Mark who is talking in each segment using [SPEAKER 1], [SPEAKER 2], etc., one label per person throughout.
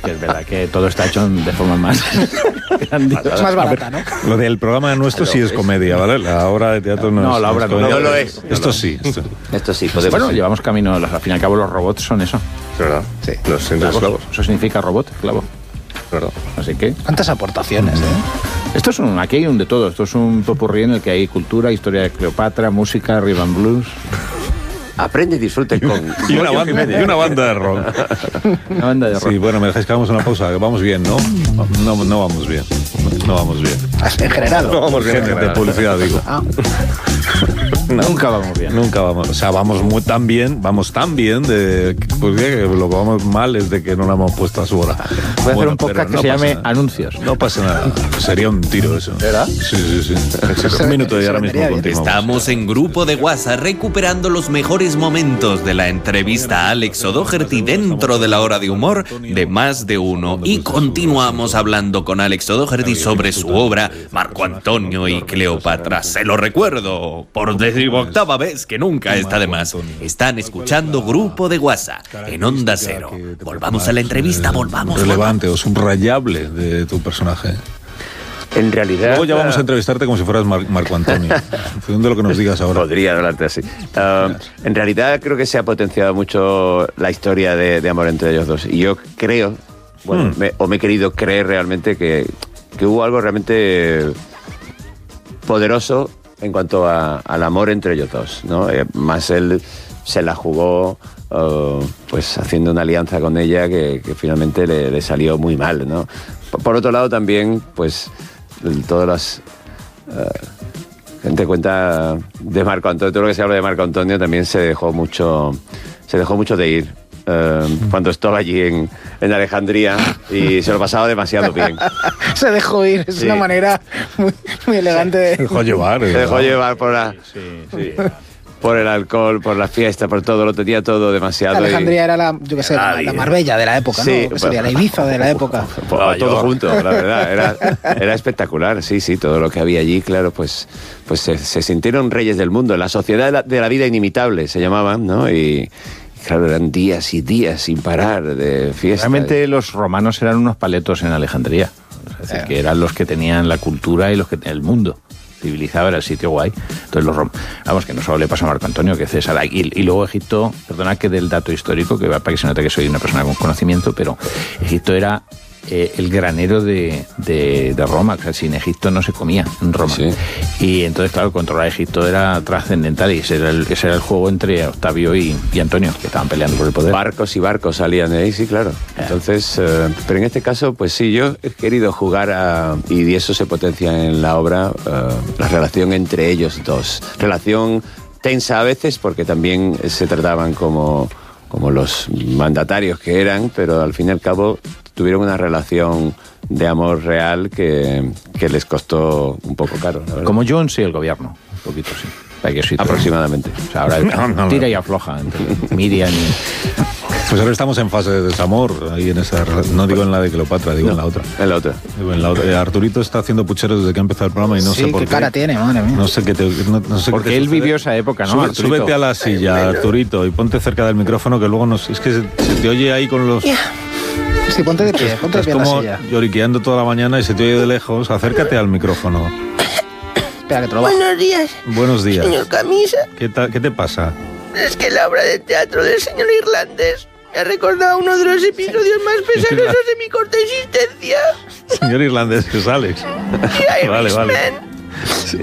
[SPEAKER 1] que es verdad que todo está hecho de forma más grandiosa.
[SPEAKER 2] Es más barata, ¿no?
[SPEAKER 3] Lo del programa nuestro sí es comedia, ¿vale? La obra de teatro no es.
[SPEAKER 1] La obra no
[SPEAKER 4] lo es.
[SPEAKER 3] Esto sí.
[SPEAKER 4] Esto sí,
[SPEAKER 1] Pues bueno, llevamos camino, al fin y al cabo los robots son eso.
[SPEAKER 5] ¿Verdad?
[SPEAKER 4] Sí.
[SPEAKER 5] Los esclavos.
[SPEAKER 1] Eso significa robot, esclavo.
[SPEAKER 5] ¿Verdad?
[SPEAKER 1] Así que
[SPEAKER 2] ¿Cuántas aportaciones,
[SPEAKER 1] esto es aquí hay un de todo. Esto es un popurrí en el que hay cultura, historia de Cleopatra, música, rhythm and blues.
[SPEAKER 4] Aprende y disfrute con...
[SPEAKER 3] Y una banda de rock.
[SPEAKER 1] Una banda de rock.
[SPEAKER 3] Sí, bueno, me dejáis que hagamos una pausa. Vamos bien, ¿no? No vamos bien. No vamos bien.
[SPEAKER 2] En general.
[SPEAKER 5] No vamos bien.
[SPEAKER 3] De publicidad, digo.
[SPEAKER 1] Nunca vamos bien.
[SPEAKER 3] Nunca vamos. O sea, vamos tan bien, pues que lo que vamos mal es de que no la hemos puesto a su hora.
[SPEAKER 1] Voy a hacer un podcast que se llame Anuncios.
[SPEAKER 3] No pasa nada. Sería un tiro eso.
[SPEAKER 1] ¿Verdad?
[SPEAKER 3] Sí. Un minuto y ahora mismo continuamos.
[SPEAKER 6] Estamos en Grupo de WhatsApp recuperando los mejores momentos de la entrevista a Alex O'Doherty dentro de la hora de humor de Más de Uno. Y continuamos hablando con Alex O'Doherty sobre su obra Marco Antonio y Cleopatra. Se lo recuerdo por 18ª vez, que nunca está de más. Están escuchando Grupo de WhatsApp en Onda Cero. Volvamos a la entrevista, volvamos.
[SPEAKER 3] Relevante o subrayable de tu personaje.
[SPEAKER 4] En realidad...
[SPEAKER 3] Luego ya vamos a entrevistarte como si fueras Marco Antonio. En función de lo que nos digas ahora.
[SPEAKER 4] Podría hablarte así. En realidad creo que se ha potenciado mucho la historia de amor entre ellos dos. Y yo creo, me he querido creer realmente que hubo algo realmente poderoso en cuanto al amor entre ellos dos, ¿no? Más él se la jugó pues haciendo una alianza con ella que finalmente le salió muy mal, ¿no? Por otro lado también, pues todas las gente cuenta de Marco Antonio, todo lo que se habla de Marco Antonio también se dejó mucho de ir cuando estaba allí en Alejandría y se lo pasaba demasiado bien.
[SPEAKER 2] Se dejó ir, es una manera muy elegante de...
[SPEAKER 3] Se dejó llevar.
[SPEAKER 4] Se dejó llevar por la... Sí. Por el alcohol, por la fiesta, por todo, lo tenía todo demasiado.
[SPEAKER 2] Alejandría era la Marbella de la época,
[SPEAKER 4] sí,
[SPEAKER 2] ¿no? Sería la Ibiza de la época.
[SPEAKER 4] Todo junto, la verdad. Era espectacular, sí, todo lo que había allí, claro, pues se sintieron reyes del mundo. La sociedad de la vida inimitable se llamaban, ¿no? Y claro, eran días y días sin parar de fiesta.
[SPEAKER 1] Realmente los romanos eran unos paletos en Alejandría. Es decir, que eran los que tenían la cultura y los que el mundo civilizado, era el sitio guay. Entonces vamos, que no solo le pasó a Marco Antonio, que César, y luego Egipto, perdona que del dato histórico, que va para que se note que soy una persona con conocimiento, pero Egipto era el granero de Roma. O sea, sin Egipto no se comía en Roma. Sí. Y entonces, claro, controlar Egipto era trascendental y ese era el juego entre Octavio y Antonio, que estaban peleando por el poder.
[SPEAKER 4] Barcos y barcos salían de ahí, sí, claro. Entonces, pero en este caso, pues sí, yo he querido jugar y eso se potencia en la obra, la relación entre ellos dos. Relación tensa a veces, porque también se trataban como los mandatarios que eran, pero al fin y al cabo tuvieron una relación de amor real que les costó un poco caro.
[SPEAKER 1] Como Jones y el gobierno, un poquito sí.
[SPEAKER 4] Aproximadamente.
[SPEAKER 1] O sea, ahora tira y afloja entre Miriam y...
[SPEAKER 3] Pues ahora estamos en fase de desamor, ahí en esa, no digo en la de Cleopatra, digo en la otra.
[SPEAKER 4] En la otra.
[SPEAKER 3] Arturito está haciendo pucheros desde que ha empezado el programa y no sé por qué.
[SPEAKER 2] ¿Qué cara tiene, madre mía?
[SPEAKER 3] No sé qué
[SPEAKER 1] porque él vivió esa época, ¿no?
[SPEAKER 3] Súbete a la silla, Arturito, y ponte cerca del micrófono, que luego es que se te oye ahí con los...
[SPEAKER 2] Sí, ponte de pie, ponte de pie a la silla.
[SPEAKER 3] Es como lloriqueando toda la mañana y se te oye de lejos. Acércate al micrófono.
[SPEAKER 2] Espera, que te lo bajo.
[SPEAKER 7] Buenos días.
[SPEAKER 3] Buenos días.
[SPEAKER 7] Señor Camisa.
[SPEAKER 3] ¿Qué te pasa?
[SPEAKER 7] Es que la obra de teatro del señor irlandés me ha recordado uno de los episodios más pesarosos de mi corta existencia.
[SPEAKER 3] Señor irlandés, que es Alex. Vale. Sí.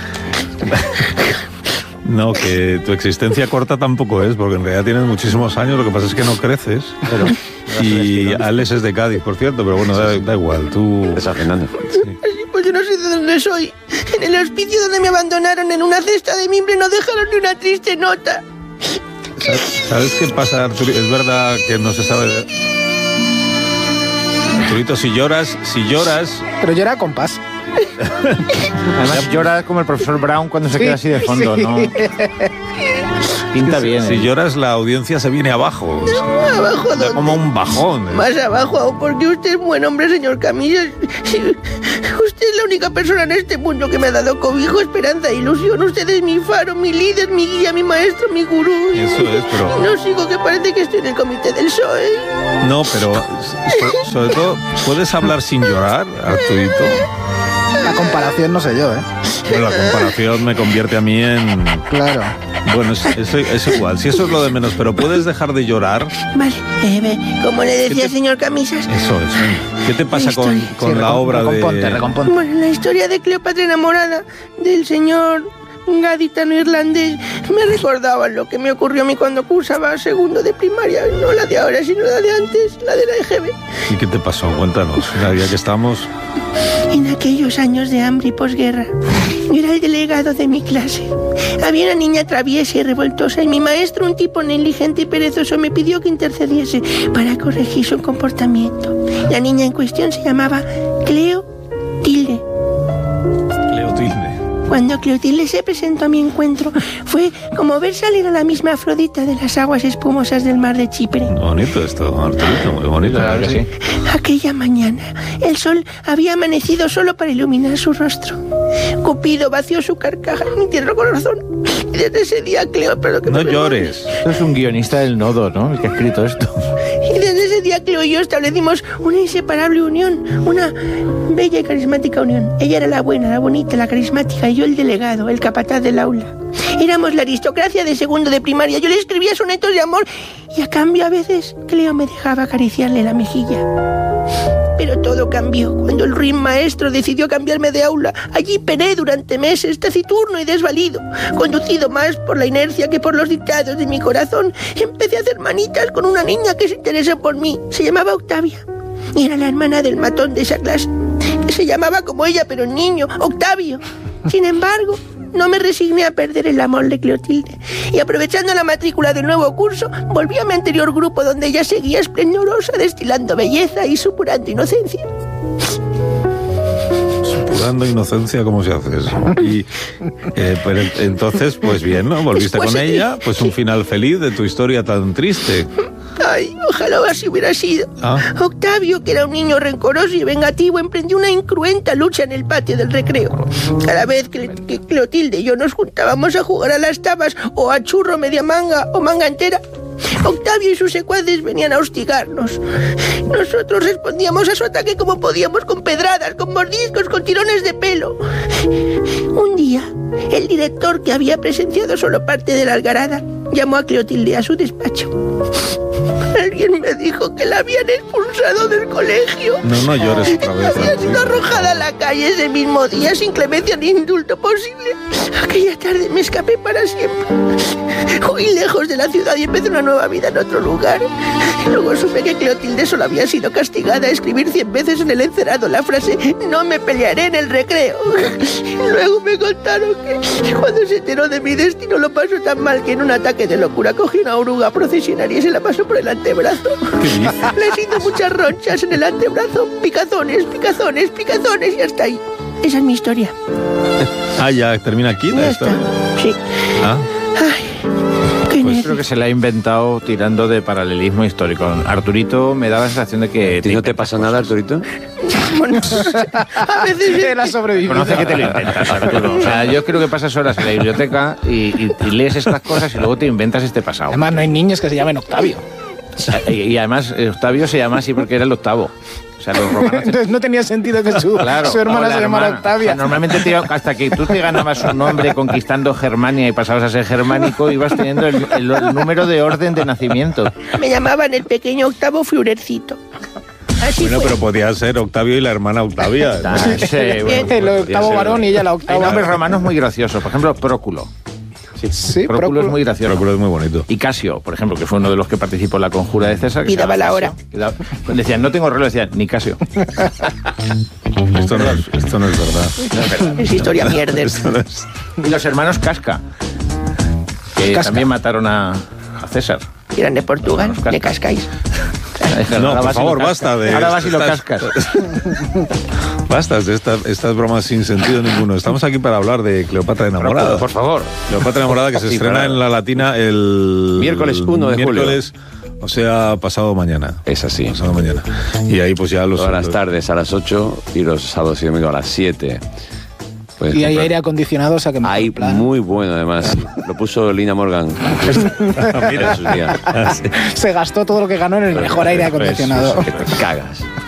[SPEAKER 3] No, que tu existencia corta tampoco es, porque en realidad tienes muchísimos años, lo que pasa es que no creces. Y Alex es de Cádiz, por cierto, pero bueno, da igual, tú...
[SPEAKER 4] Estás Fernando.
[SPEAKER 7] Sí. Pues yo no sé de dónde soy. En el hospicio donde me abandonaron en una cesta de mimbre no dejaron ni una triste nota.
[SPEAKER 3] ¿Sabes qué pasa, Arturito? Es verdad que no se sabe... Arturito, si lloras...
[SPEAKER 2] Pero llora con paz.
[SPEAKER 1] Además llora como el profesor Brown cuando se queda así de fondo, ¿no? Pinta bien.
[SPEAKER 3] Si lloras, la audiencia se viene abajo.
[SPEAKER 7] No, abajo
[SPEAKER 3] Da
[SPEAKER 7] ¿dónde?
[SPEAKER 3] como un bajón.
[SPEAKER 7] Más abajo aún, porque usted es buen hombre, señor Camillas. Usted es la única persona en este mundo que me ha dado cobijo, esperanza e ilusión. Usted es mi faro, mi líder, mi guía, mi maestro, mi gurú.
[SPEAKER 3] Eso es, pero...
[SPEAKER 7] No sigo, que parece que estoy en el comité del PSOE.
[SPEAKER 3] No, pero sobre todo, ¿puedes hablar sin llorar, Arturito?
[SPEAKER 2] La comparación no sé yo, ¿eh?
[SPEAKER 3] Bueno, la comparación me convierte a mí en...
[SPEAKER 2] Claro.
[SPEAKER 3] Bueno, es igual, si eso es lo de menos, pero ¿puedes dejar de llorar?
[SPEAKER 7] Vale, como le decía, señor Camisas.
[SPEAKER 3] Eso es. ¿Qué te pasa con
[SPEAKER 2] Sí,
[SPEAKER 3] la obra
[SPEAKER 2] recomponte,
[SPEAKER 3] de...?
[SPEAKER 2] recomponte.
[SPEAKER 7] Bueno, la historia de Cleopatra enamorada del señor gaditano irlandés me recordaba lo que me ocurrió a mí cuando cursaba segundo de primaria. No la de ahora, sino la de antes, la de la EGB.
[SPEAKER 3] ¿Y qué te pasó? Cuéntanos. Ya que estamos...
[SPEAKER 7] En aquellos años de hambre y posguerra, yo era el delegado de mi clase. Había una niña traviesa y revoltosa y mi maestro, un tipo negligente y perezoso, me pidió que intercediese para corregir su comportamiento. La niña en cuestión se llamaba Cleotilde.
[SPEAKER 3] Cleotilde.
[SPEAKER 7] Cuando Cleotilde se presentó a mi encuentro, fue como ver salir a la misma Afrodita de las aguas espumosas del mar de Chipre.
[SPEAKER 3] Bonito esto, Arturito, muy bonito.
[SPEAKER 1] Claro que sí.
[SPEAKER 7] Aquella mañana, el sol había amanecido solo para iluminar su rostro. Cupido vació su carcaja en mi tierno corazón. Y desde ese día, Cleo... Pero que
[SPEAKER 3] No
[SPEAKER 7] me
[SPEAKER 3] llores.
[SPEAKER 1] Esto es un guionista del Nodo, ¿no? El que ha escrito esto.
[SPEAKER 7] Y desde ese día, Cleo y yo establecimos una inseparable unión, una bella y carismática unión. Ella era la buena, la bonita, la carismática, y yo el delegado, el capataz del aula. Éramos la aristocracia de segundo de primaria. Yo le escribía sonetos de amor y a cambio a veces Cleo me dejaba acariciarle la mejilla. Pero todo cambió cuando el ruin maestro decidió cambiarme de aula. Allí pené durante meses, taciturno y desvalido. Conducido más por la inercia que por los dictados de mi corazón, empecé a hacer manitas con una niña que se interesó por mí. Se llamaba Octavia y era la hermana del matón de esa clase, que se llamaba como ella, pero niño, Octavio. Sin embargo, no me resigné a perder el amor de Cleotilde y, aprovechando la matrícula del nuevo curso, volví a mi anterior grupo donde ella seguía esplendorosa, destilando belleza y supurando inocencia.
[SPEAKER 3] Supurando inocencia, ¿cómo se hace eso? Y, pero entonces, pues bien, ¿no? Volviste
[SPEAKER 7] Después,
[SPEAKER 3] con ella, pues un final feliz de tu historia tan triste.
[SPEAKER 7] Ay, ojalá así hubiera sido.
[SPEAKER 3] Ah.
[SPEAKER 7] Octavio, que era un niño rencoroso y vengativo, emprendió una incruenta lucha en el patio del recreo. Cada vez que Cleotilde y yo nos juntábamos a jugar a las tabas o a churro media manga o manga entera, Octavio y sus secuaces venían a hostigarnos. Nosotros respondíamos a su ataque como podíamos, con pedradas, con mordiscos, con tirones de pelo. Un día, el director, que había presenciado solo parte de la algarada, llamó a Cleotilde a su despacho. Alguien me dijo que la habían expulsado del colegio.
[SPEAKER 3] No llores otra vez.
[SPEAKER 7] Había sido arrojada a la calle ese mismo día sin clemencia ni indulto posible. Aquella tarde me escapé para siempre. Huí lejos de la ciudad y empecé una nueva vida en otro lugar. Luego supe que Cleotilde solo había sido castigada a escribir 100 veces en el encerado la frase «No me pelearé en el recreo». Luego me contaron que cuando se enteró de mi destino lo pasó tan mal que en un ataque de locura cogió una oruga procesionaria y se la pasó por el antebrazo. Le hizo muchas ronchas en el antebrazo, picazones, picazones, picazones y hasta ahí. Esa es mi historia.
[SPEAKER 3] Ah, ya, termina aquí la
[SPEAKER 7] Ya
[SPEAKER 3] historia.
[SPEAKER 7] está. Sí.
[SPEAKER 3] Ah,
[SPEAKER 7] Ay, qué
[SPEAKER 1] Pues
[SPEAKER 7] nervios.
[SPEAKER 1] creo que se la ha inventado tirando de paralelismo histórico. Arturito me da la sensación de que...
[SPEAKER 4] ¿Y no te pasa nada, Arturito?
[SPEAKER 7] Bueno, a veces
[SPEAKER 2] Él ha sobrevivido.
[SPEAKER 1] Conoce que te lo inventas, Arturo. O sea, yo creo que pasas horas en la biblioteca y lees estas cosas y luego te inventas este pasado.
[SPEAKER 2] Además, no hay niños que se llamen Octavio.
[SPEAKER 1] Y además, Octavio se llama así porque era el octavo. O sea, los romanos...
[SPEAKER 2] Entonces no tenía sentido que su hermana
[SPEAKER 1] o la
[SPEAKER 2] se llamara
[SPEAKER 1] hermana.
[SPEAKER 2] Octavia.
[SPEAKER 1] O sea, normalmente hasta que tú te ganabas un nombre conquistando Germania y pasabas a ser germánico, ibas teniendo el número de orden de nacimiento.
[SPEAKER 7] me llamaban el pequeño Octavo Flurercito. Así
[SPEAKER 3] bueno,
[SPEAKER 7] fue.
[SPEAKER 3] pero podía ser Octavio y la hermana Octavia.
[SPEAKER 1] Ah, sí, bueno,
[SPEAKER 2] El octavo
[SPEAKER 3] ser.
[SPEAKER 2] varón y ella la
[SPEAKER 1] hay
[SPEAKER 2] octava.
[SPEAKER 1] nombres romanos muy graciosos. Por ejemplo, Próculo.
[SPEAKER 2] Sí,
[SPEAKER 1] Próculo es muy gracioso.
[SPEAKER 3] Próculo es muy bonito.
[SPEAKER 1] Y Casio, por ejemplo, que fue uno de los que participó en la conjura de César. que
[SPEAKER 7] Y
[SPEAKER 1] se
[SPEAKER 7] daba
[SPEAKER 1] llama
[SPEAKER 7] la
[SPEAKER 1] Casio,
[SPEAKER 7] hora.
[SPEAKER 1] que daba- decían, no tengo reloj, decían, ni Casio.
[SPEAKER 3] Esto no es verdad.
[SPEAKER 7] Es historia mierda.
[SPEAKER 3] Esto no es...
[SPEAKER 1] Y los hermanos Casca, que
[SPEAKER 2] Casca.
[SPEAKER 1] también mataron a César.
[SPEAKER 7] Eran de Portugal,
[SPEAKER 1] Hermanos Casca.
[SPEAKER 7] de Cascais.
[SPEAKER 3] No,
[SPEAKER 1] Ahora
[SPEAKER 3] por
[SPEAKER 1] vas y
[SPEAKER 3] favor,
[SPEAKER 1] lo
[SPEAKER 3] basta de...
[SPEAKER 1] Ahora vas y lo
[SPEAKER 3] estas-
[SPEAKER 1] cascas.
[SPEAKER 3] Basta de estas bromas sin sentido ninguno. Estamos aquí para hablar de Cleopatra enamorada.
[SPEAKER 1] Por favor.
[SPEAKER 3] Cleopatra enamorada, que se estrena en La Latina el...
[SPEAKER 4] Miércoles 1 de julio.
[SPEAKER 3] miércoles, o sea, pasado mañana.
[SPEAKER 4] Es así.
[SPEAKER 3] Pasado mañana. Y ahí pues ya los...
[SPEAKER 4] Todas las tardes a las 8 y los sábados y domingos a las 7. Puedes
[SPEAKER 2] Y hay
[SPEAKER 4] comprar.
[SPEAKER 2] aire acondicionado, o sea que mejor
[SPEAKER 4] Hay
[SPEAKER 2] plan.
[SPEAKER 4] muy bueno, además. Lo puso Lina Morgan. Mira sus días.
[SPEAKER 2] Se gastó todo lo que ganó en el mejor aire acondicionado.
[SPEAKER 4] Que te cagas.